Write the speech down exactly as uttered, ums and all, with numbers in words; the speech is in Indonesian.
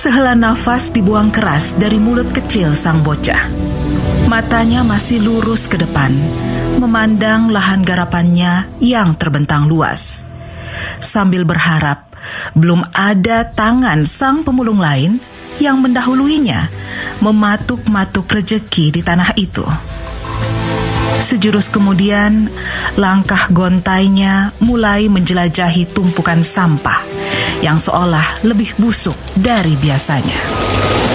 Sehela nafas dibuang keras dari mulut kecil sang bocah. Matanya masih lurus ke depan, memandang lahan garapannya yang terbentang luas. Sambil berharap belum ada tangan sang pemulung lain yang mendahuluinya mematuk-matuk rejeki di tanah itu. Sejurus kemudian, langkah gontainya mulai menjelajahi tumpukan sampah yang seolah lebih busuk dari biasanya.